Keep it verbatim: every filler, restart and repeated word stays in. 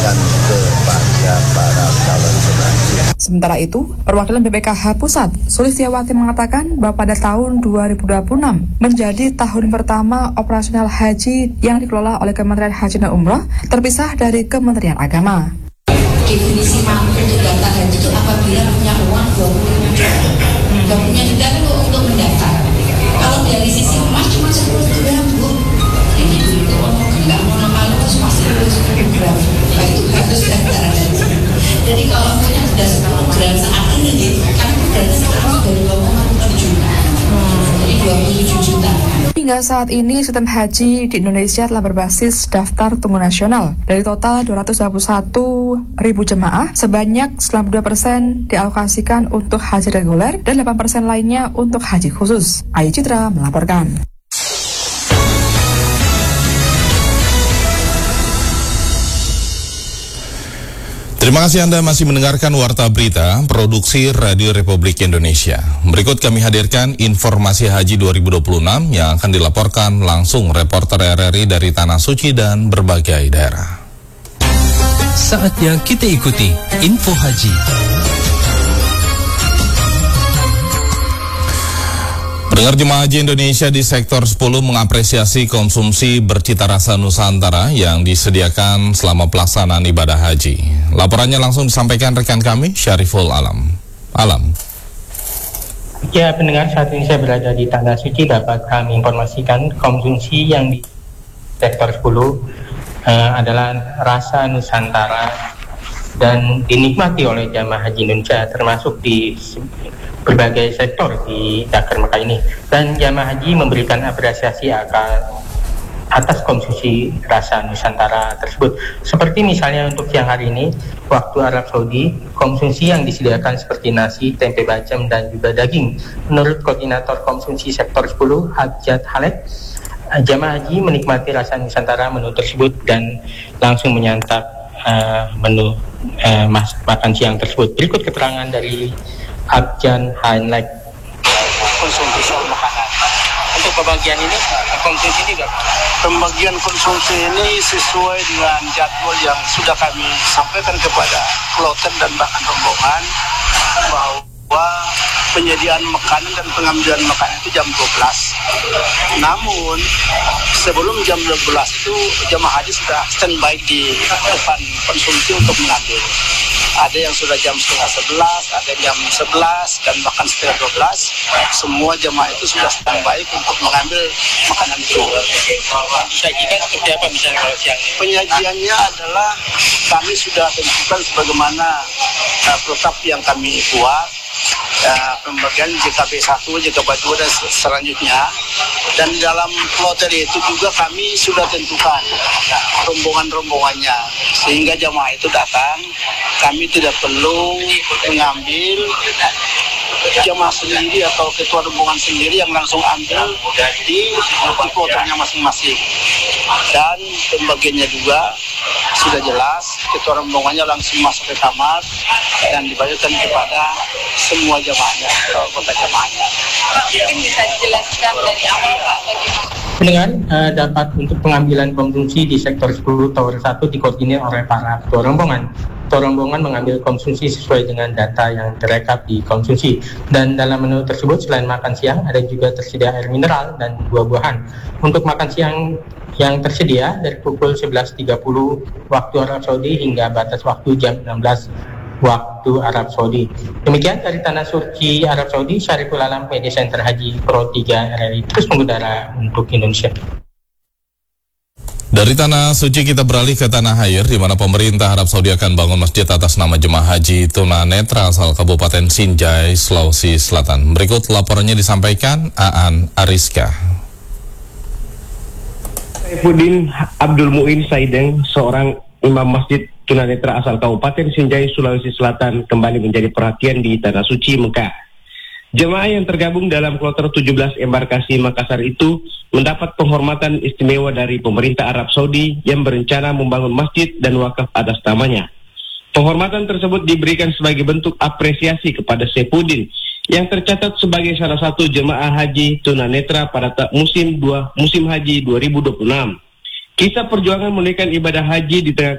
disampaikan kepada para calon jemaah haji. Sementara itu, perwakilan B P K H Pusat, Sulistiawati mengatakan bahwa pada tahun dua ribu dua puluh enam menjadi tahun pertama operasional haji yang dikelola oleh Kementerian Haji dan Umroh terpisah dari Kementerian Agama. Definisi mampu data haji itu apabila punya uang dua puluh lima juta. Gak punya juta itu untuk mendaftar. Kalau dari sisi emas cuma sepuluh gram, Bu. Jadi itu enggak mau nama lu masih sepuluh gram. Nah itu harus daftar haji. Jadi kalau punya sudah sepuluh gram saat ini, kan berarti sekarang sudah dua koma tujuh juta. Jadi dua puluh tujuh juta. Hingga saat ini, sistem haji di Indonesia telah berbasis daftar tunggu nasional. Dari total dua ratus dua puluh satu ribu jemaah, sebanyak sembilan puluh dua persen dialokasikan untuk haji reguler dan delapan persen lainnya untuk haji khusus. Ayu Citra melaporkan. Terima kasih Anda masih mendengarkan Warta Berita, Produksi Radio Republik Indonesia. Berikut kami hadirkan informasi haji dua ribu dua puluh enam yang akan dilaporkan langsung reporter R R I dari Tanah Suci dan berbagai daerah. Saatnya kita ikuti info haji. Pendengar jemaah haji Indonesia di sektor sepuluh mengapresiasi konsumsi bercita rasa Nusantara yang disediakan selama pelaksanaan ibadah haji. Laporannya langsung disampaikan rekan kami, Syariful Alam. Alam. Ya, pendengar, saat ini saya berada di Tanah Suci, dapat kami informasikan konsumsi yang di sektor sepuluh uh, adalah rasa Nusantara dan dinikmati oleh jamaah haji Indonesia, termasuk di berbagai sektor di Dakar Mekah ini. Dan jamaah haji memberikan apresiasi akan atas konsumsi rasa Nusantara tersebut. Seperti misalnya untuk siang hari ini, waktu Arab Saudi, konsumsi yang disediakan seperti nasi, tempe bacem, dan juga daging. Menurut Koordinator Konsumsi Sektor sepuluh, Hadjat Halek, jamaah haji menikmati rasa Nusantara menu tersebut dan langsung menyantap uh, menu uh, mas- makan siang tersebut. Berikut keterangan dari Abjan Hanlek. Konsumsi soal makanan. Untuk pembagian ini, konsumsi juga. Pembagian konsumsi ini sesuai dengan jadwal yang sudah kami sampaikan kepada kloter dan bahkan rombongan bahwa penyediaan makanan dan pengambilan makanan itu jam dua belas. Namun sebelum jam dua belas itu jemaah haji sudah standby di depan konsumsi untuk mengambil. Ada yang sudah jam setengah sebelas, ada jam sebelas, dan bahkan setengah dua belas. Semua jemaah itu sudah standby untuk mengambil makanan itu. Disajikan seperti apa misalnya kalau siang ini? Penyajiannya adalah kami sudah tentukan sebagaimana uh, protap yang kami buat. Uh, pembagian J K B satu, J K B dua dan selanjutnya. Dan di dalam kloter itu juga kami sudah tentukan uh, rombongan-rombongannya, sehingga jamaah itu datang, kami tidak perlu mengambil jamaah sendiri atau ketua rombongan sendiri yang langsung ambil di depan kloternya masing-masing. Dan pembagiannya juga sudah jelas, ketua rombongannya langsung masuk ke kamar dan dibagikan kepada semua jamaahnya, kota jamaahnya. Mungkin bisa dijelaskan dari awal Pak bagaimana? Pendengar, uh, dapat untuk pengambilan konsumsi di sektor sepuluh Tower satu dikoordinir oleh para ketua rombongan. Ketua rombongan mengambil konsumsi sesuai dengan data yang terekap di konsumsi. Dan dalam menu tersebut selain makan siang ada juga tersedia air mineral dan buah-buahan. Untuk makan siang yang tersedia dari pukul sebelas tiga puluh waktu Arab Saudi hingga batas waktu jam enam belas waktu Arab Saudi. Demikian dari Tanah Suci Arab Saudi, Syariful Alam, Media Center Haji Pro tiga R R I terus mengudara untuk Indonesia. Dari Tanah Suci kita beralih ke Tanah Air, di mana pemerintah Arab Saudi akan bangun masjid atas nama jemaah haji tunanetra asal Kabupaten Sinjai, Sulawesi Selatan. Berikut laporannya disampaikan Aan Ariska. Saifuddin Abdul Muin Saideng, seorang imam masjid tunanetra asal Kabupaten Sinjai, Sulawesi Selatan, kembali menjadi perhatian di Tanah Suci Mekah. Jemaah yang tergabung dalam kloter tujuh belas embarkasi Makassar itu mendapat penghormatan istimewa dari pemerintah Arab Saudi yang berencana membangun masjid dan wakaf atas namanya. Penghormatan tersebut diberikan sebagai bentuk apresiasi kepada Saifuddin yang tercatat sebagai salah satu jemaah haji tunanetra pada musim dua musim haji dua ribu dua puluh enam. Kisah perjuangan menunaikan ibadah haji di tengah